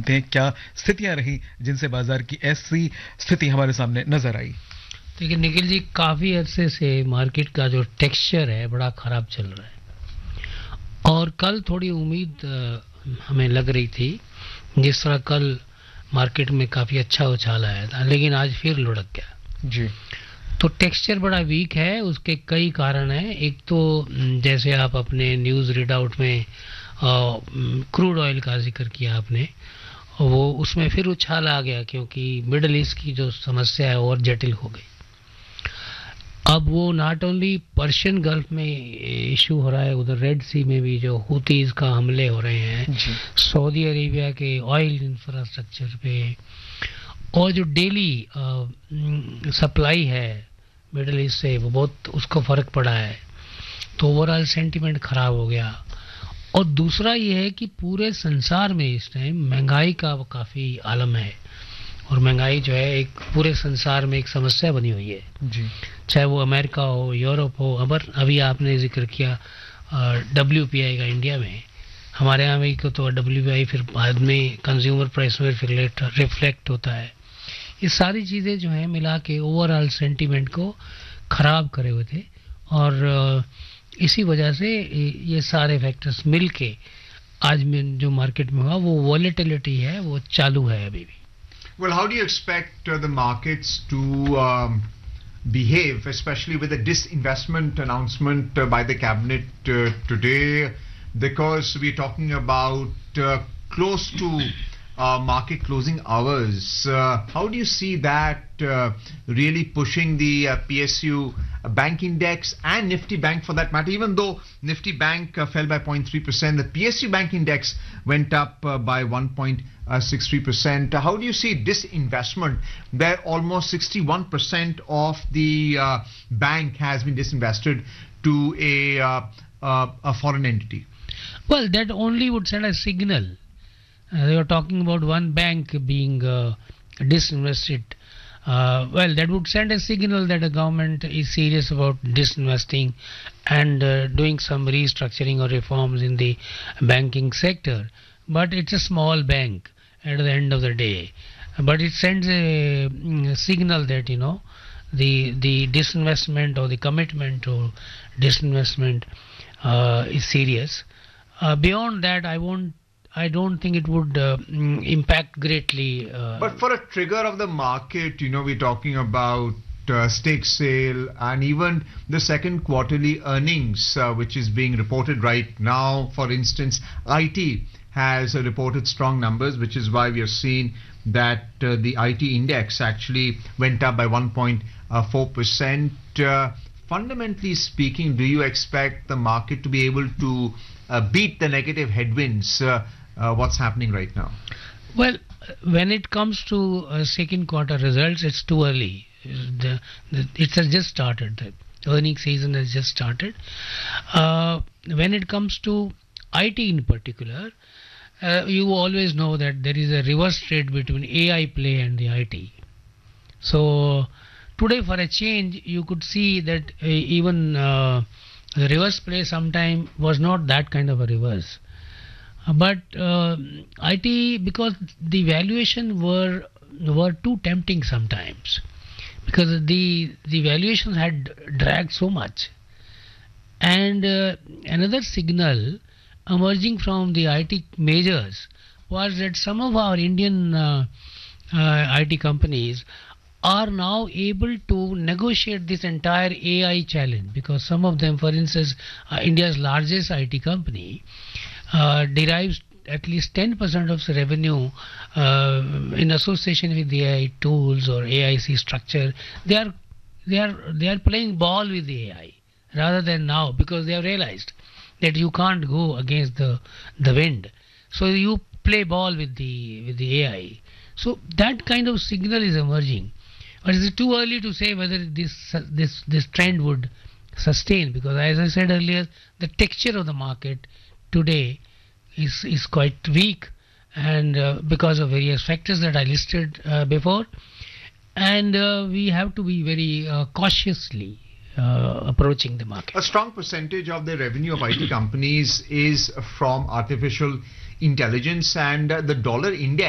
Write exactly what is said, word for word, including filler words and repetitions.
जानते हैं क्या स्थितियां रही जिनसे बाजार की ऐसी स्थिति हमारे सामने नजर आई। देखिए निखिल जी, काफी अरसे से मार्केट का जो टेक्सचर है बड़ा खराब चल रहा है और कल थोड़ी उम्मीद हमें लग रही थी, जिस तरह कल मार्केट में काफी अच्छा उछाल आया था, लेकिन आज फिर लुढ़क गया जी। तो टेक्सचर बड़ा वीक है, उसके कई कारण हैं। एक तो जैसे आप अपने न्यूज़ रीड आउट में क्रूड ऑयल का जिक्र किया आपने, वो उसमें फिर उछाल आ गया क्योंकि मिडल ईस्ट की जो समस्या है और जटिल हो गई। अब वो नॉट ओनली पर्शियन गल्फ में इशू हो रहा है, उधर रेड सी में भी जो हुतीज का हमले हो रहे हैं, सऊदी अरेबिया के ऑयल इंफ्रास्ट्रक्चर पे, और जो डेली सप्लाई है मिडल ईस्ट से वो बहुत उसको फर्क पड़ा है, तो ओवरऑल सेंटीमेंट खराब हो गया। और दूसरा ये है कि पूरे संसार में इस टाइम महंगाई का काफ़ी आलम है और महंगाई जो है एक पूरे संसार में एक समस्या बनी हुई है जी। चाहे वो अमेरिका हो, यूरोप हो, अबर अभी आपने जिक्र किया डब्ल्यू पी आई का इंडिया में, हमारे यहाँ भी तो डब्ल्यू पी आई फिर बाद में कंज्यूमर प्राइस में रिफ्लेक्ट होता है। ये सारी चीज़ें जो हैं मिला के ओवरऑल सेंटीमेंट को ख़राब करे हुए थे और इसी वजह से ये सारे फैक्टर्स मिल के आज में जो मार्केट में हुआ वो वॉलेटिलिटी है वो चालू है अभी भी। Well, how do you expect uh, the markets to um, behave, especially with the disinvestment announcement uh, by the cabinet uh, today? Because we're talking about uh, close to uh, market closing hours. Uh, how do you see that uh, really pushing the uh, P S U bank index and Nifty Bank for that matter? Even though Nifty Bank uh, fell by zero point three percent, the P S U Bank index went up uh, by one point six three percent. How do you see disinvestment? Where almost sixty-one percent of the uh, bank has been disinvested to a, uh, uh, a foreign entity. Well, that only would send a signal. Uh, they were talking about one bank being uh, disinvested. Uh, well, that would send a signal that the government is serious about disinvesting and uh, doing some restructuring or reforms in the banking sector. But it's a small bank at the end of the day. But it sends a, a signal that, you know, the the disinvestment or the commitment to disinvestment uh, is serious. Uh, beyond that, I won't. I don't think it would uh, impact greatly. Uh, but for a trigger of the market, you know, we're talking about uh, stake sale and even the second quarterly earnings, uh, which is being reported right now. For instance, I T has uh, reported strong numbers, which is why we are seeing that uh, the I T index actually went up by one point four percent. Uh, fundamentally speaking, do you expect the market to be able to uh, beat the negative headwinds? Uh, uh, what's happening right now? Well, when it comes to uh, second quarter results, it's too early. The, the, it has just started. The earnings season has just started. Uh, when it comes to I T in particular, uh, you always know that there is a reverse trade between A I play and the I T. So today, for a change, you could see that uh, even uh, the reverse play sometime was not that kind of a reverse. Uh, but uh, I T, because the valuation were were too tempting sometimes, because the the valuations had dragged so much. And uh, another signal emerging from the I T majors was that some of our Indian uh, uh, I T companies are now able to negotiate this entire A I challenge, because some of them, for instance, uh, India's largest I T company uh, derives at least ten percent of the revenue uh, in association with the A I tools or A I C structure. They are they are they are playing ball with the A I rather than now, because they have realized that you can't go against the the wind. So you play ball with the with the A I. So that kind of signal is emerging. But it's too early to say whether this this this trend would sustain, because as I said earlier, the texture of the market today is is quite weak, and uh, because of various factors that I listed uh, before, and uh, we have to be very uh, cautiously uh, approaching the market. A strong percentage of the revenue of I T companies is from artificial intelligence, and uh, the dollar index